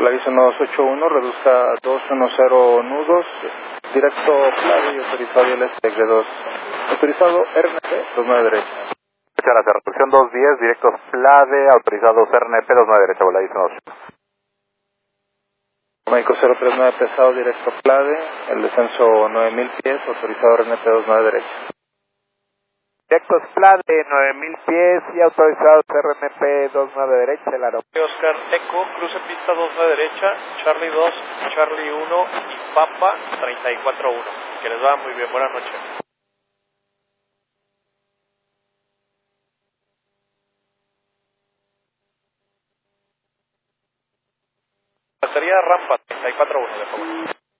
Polaris 1281, reduzca a 210 nudos, directo clave y autorizado ILS de 2. Autorizado RNP 29 derecha. Muchas gracias, reducción 210, directos clave, autorizados RNP 29 derecha, Polaris 1281. México 039 pesado, directo clave, el descenso 9000 pies, autorizado RNP 29 derecha. Directos clave, 9000 pies y autorizados RNP 29 derecha, el aeropuerto. Oscar Eco, cruce pista 29 derecha, Charlie 2, Charlie 1 y Papa 341. Que les va muy bien, buenas noches. Sería rampa 341, de favor.